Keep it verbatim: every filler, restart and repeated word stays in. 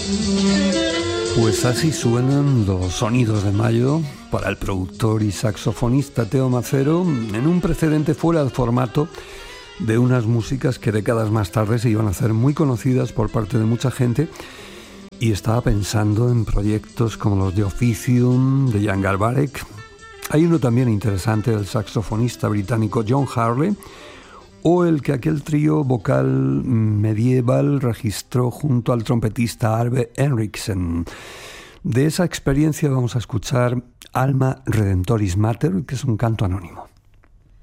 Pues así suenan los sonidos de mayo para el productor y saxofonista Teo Macero, en un precedente fuera del formato de unas músicas que décadas más tarde se iban a hacer muy conocidas por parte de mucha gente, y estaba pensando en proyectos como los de Officium, de Jan Garbarek. Hay uno también interesante del saxofonista británico John Harley, o el que aquel trío vocal medieval registró junto al trompetista Arve Henriksen. De esa experiencia vamos a escuchar Alma Redentoris Mater, que es un canto anónimo.